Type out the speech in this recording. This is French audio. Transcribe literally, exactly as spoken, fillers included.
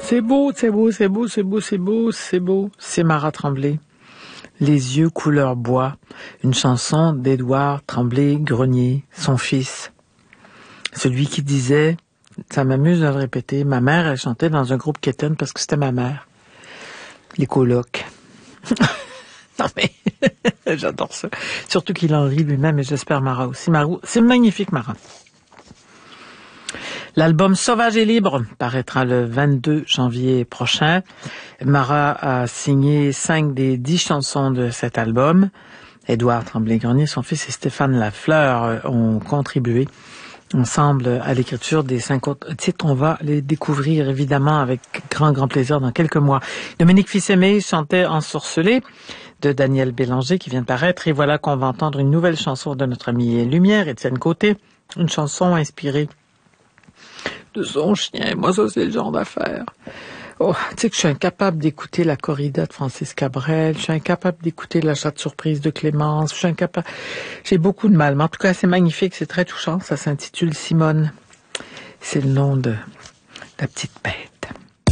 C'est beau, c'est beau, c'est beau, c'est beau, c'est beau, c'est beau. C'est Marat Tremblay. Les yeux couleur bois. Une chanson d'Édouard Tremblay-Grenier, son fils. Celui qui disait, ça m'amuse de le répéter, ma mère, elle chantait dans un groupe quétaine parce que c'était ma mère. Les colocs. Non mais, j'adore ça. Surtout qu'il en rit lui-même et j'espère Marat aussi. Marou, c'est magnifique, Marat. L'album Sauvage et libre paraîtra le vingt-deux janvier prochain. Marat a signé cinq des dix chansons de cet album. Édouard Tremblay-Grenier, son fils et Stéphane Lafleur ont contribué ensemble à l'écriture des cinq autres titres. On va les découvrir évidemment avec grand, grand plaisir dans quelques mois. Dominique Fils-Aimé chantait Ensorcelé de Daniel Bélanger qui vient de paraître. Et voilà qu'on va entendre une nouvelle chanson de notre ami Lumière, Étienne Côté. Une chanson inspirée de son chien. Moi, ça, c'est le genre d'affaire. Oh, tu sais que je suis incapable d'écouter la corrida de Francis Cabrel. Je suis incapable d'écouter la chatte surprise de Clémence. Je suis incapable. J'ai beaucoup de mal. Mais en tout cas, c'est magnifique. C'est très touchant. Ça s'intitule Simone. C'est le nom de la petite bête.